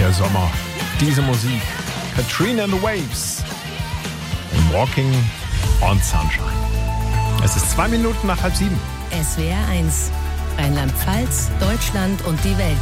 Der Sommer, diese Musik. Katrina and the Waves. Walking on Sunshine. Es ist 2 Minuten nach 6:30. SWR 1. Rheinland-Pfalz, Deutschland und die Welt.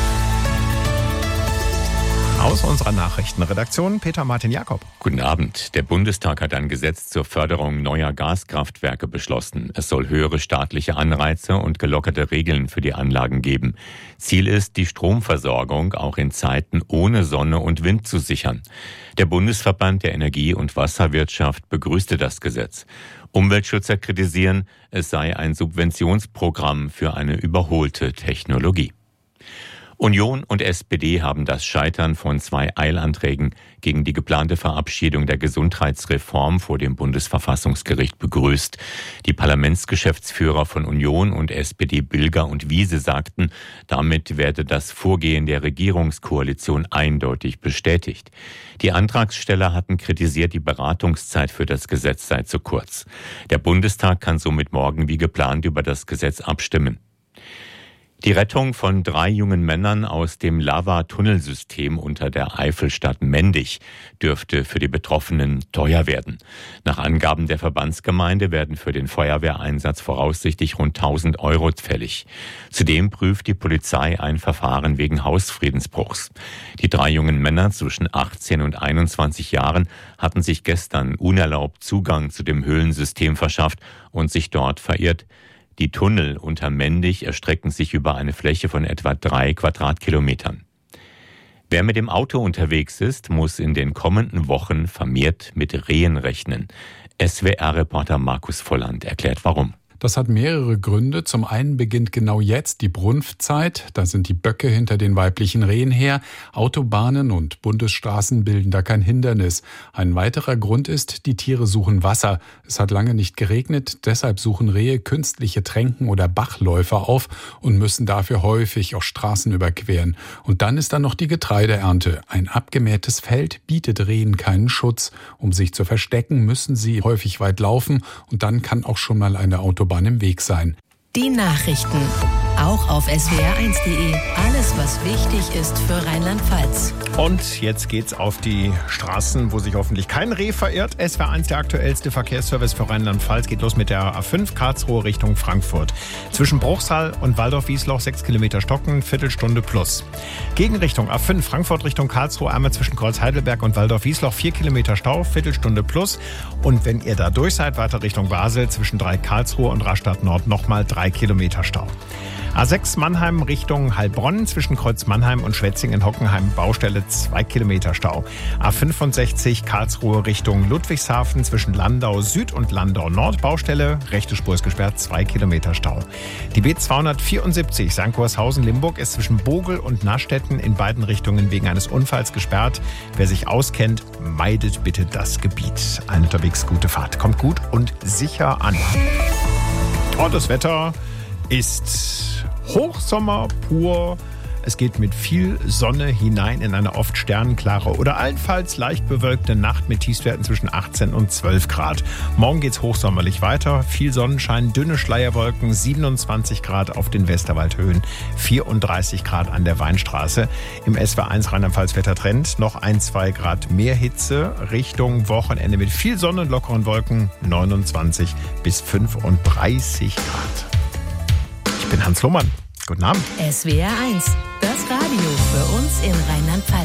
Aus unserer Nachrichtenredaktion Peter Martin Jakob. Guten Abend. Der Bundestag hat ein Gesetz zur Förderung neuer Gaskraftwerke beschlossen. Es soll höhere staatliche Anreize und gelockerte Regeln für die Anlagen geben. Ziel ist, die Stromversorgung auch in Zeiten ohne Sonne und Wind zu sichern. Der Bundesverband der Energie- und Wasserwirtschaft begrüßte das Gesetz. Umweltschützer kritisieren, es sei ein Subventionsprogramm für eine überholte Technologie. Union und SPD haben das Scheitern von 2 Eilanträgen gegen die geplante Verabschiedung der Gesundheitsreform vor dem Bundesverfassungsgericht begrüßt. Die Parlamentsgeschäftsführer von Union und SPD Bilger und Wiese sagten, damit werde das Vorgehen der Regierungskoalition eindeutig bestätigt. Die Antragsteller hatten kritisiert, die Beratungszeit für das Gesetz sei zu kurz. Der Bundestag kann somit morgen wie geplant über das Gesetz abstimmen. Die Rettung von 3 jungen Männern aus dem Lava-Tunnelsystem unter der Eifelstadt Mendig dürfte für die Betroffenen teuer werden. Nach Angaben der Verbandsgemeinde werden für den Feuerwehreinsatz voraussichtlich rund 1.000 Euro fällig. Zudem prüft die Polizei ein Verfahren wegen Hausfriedensbruchs. Die 3 jungen Männer zwischen 18 und 21 Jahren hatten sich gestern unerlaubt Zugang zu dem Höhlensystem verschafft und sich dort verirrt. Die Tunnel unter Mendig erstrecken sich über eine Fläche von etwa 3 Quadratkilometern. Wer mit dem Auto unterwegs ist, muss in den kommenden Wochen vermehrt mit Rehen rechnen. SWR-Reporter Markus Volland erklärt warum. Das hat mehrere Gründe. Zum einen beginnt genau jetzt die Brunftzeit. Da sind die Böcke hinter den weiblichen Rehen her. Autobahnen und Bundesstraßen bilden da kein Hindernis. Ein weiterer Grund ist, die Tiere suchen Wasser. Es hat lange nicht geregnet, deshalb suchen Rehe künstliche Tränken oder Bachläufe auf und müssen dafür häufig auch Straßen überqueren. Und dann ist da noch die Getreideernte. Ein abgemähtes Feld bietet Rehen keinen Schutz. Um sich zu verstecken, müssen sie häufig weit laufen und dann kann auch schon mal eine Autobahn im Weg sein. Die Nachrichten. Auch auf swr1.de. Alles, was wichtig ist für Rheinland-Pfalz. Und jetzt geht's auf die Straßen, wo sich hoffentlich kein Reh verirrt. SWR1, der aktuellste Verkehrsservice für Rheinland-Pfalz, geht los mit der A5 Karlsruhe Richtung Frankfurt. Zwischen Bruchsal und Waldorf-Wiesloch 6 Kilometer stocken, Viertelstunde plus. Gegenrichtung A5 Frankfurt Richtung Karlsruhe, einmal zwischen Kreuz-Heidelberg und Waldorf-Wiesloch 4 Kilometer Stau, Viertelstunde plus. Und wenn ihr da durch seid, weiter Richtung Basel, zwischen 3 Karlsruhe und Rastatt Nord nochmal 3 Kilometer Stau. A6 Mannheim Richtung Heilbronn, zwischen Kreuz Mannheim und Schwetzingen-Hockenheim, Baustelle 2 Kilometer Stau. A65 Karlsruhe Richtung Ludwigshafen, zwischen Landau Süd und Landau Nord, Baustelle, rechte Spur ist gesperrt, 2 Kilometer Stau. Die B274 Sankorshausen-Limburg ist zwischen Bogel und Nastetten in beiden Richtungen wegen eines Unfalls gesperrt. Wer sich auskennt, meidet bitte das Gebiet. Allen unterwegs gute Fahrt. Kommt gut und sicher an. Und das Wetter ist Hochsommer pur. Es geht mit viel Sonne hinein in eine oft sternenklare oder allenfalls leicht bewölkte Nacht mit Tiefstwerten zwischen 18 und 12 Grad. Morgen geht's hochsommerlich weiter. Viel Sonnenschein, dünne Schleierwolken, 27 Grad auf den Westerwaldhöhen, 34 Grad an der Weinstraße. Im SWR1 Rheinland-Pfalz Wettertrend noch 1-2 Grad mehr Hitze Richtung Wochenende mit viel Sonne und lockeren Wolken, 29 bis 35 Grad. Ich bin Hans Lohmann. Guten Abend. SWR 1, das Radio für uns in Rheinland-Pfalz.